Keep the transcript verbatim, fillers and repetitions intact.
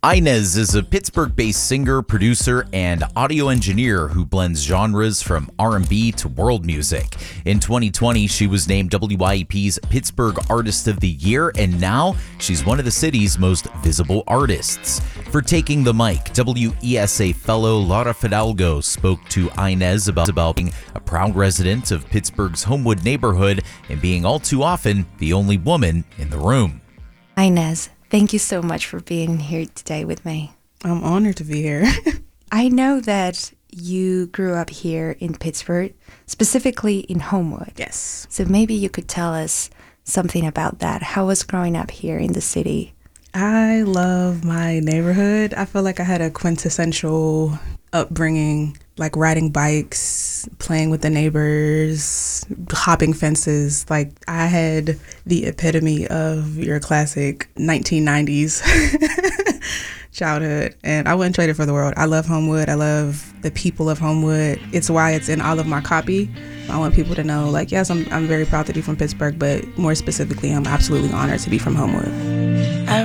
Inez is a Pittsburgh-based singer, producer, and audio engineer who blends genres from R and B to world music. In twenty twenty, she was named W I E P's Pittsburgh Artist of the Year, and now she's one of the city's most visible artists. For Taking the Mic, W E S A fellow Laura Fidalgo spoke to Inez about, about being a proud resident of Pittsburgh's Homewood neighborhood and being all too often the only woman in the room. Inez, thank you so much for being here today with me. I'm honored to be here. I know that you grew up here in Pittsburgh, specifically in Homewood. Yes. So maybe you could tell us something about that. How was growing up here in the city? I love my neighborhood. I feel like I had a quintessential upbringing, like riding bikes, playing with the neighbors, hopping fences. Like I had the epitome of your classic nineteen nineties childhood, and I wouldn't trade it for the world. I love Homewood. I love the people of Homewood. It's why it's in all of my copy. I want people to know, like, yes, I'm I'm very proud to be from Pittsburgh, but more specifically, I'm absolutely honored to be from Homewood. I